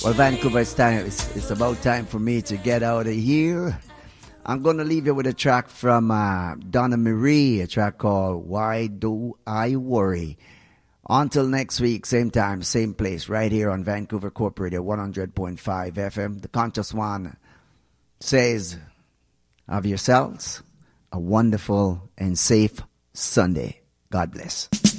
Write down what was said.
Well, Vancouver, it's about time for me to get out of here. I'm going to leave you with a track from Donna Marie, a track called Why Do I Worry? Until next week, same time, same place, right here on Vancouver Corp Radio 100.5 FM. The Conscious One says, have yourselves a wonderful and safe Sunday. God bless.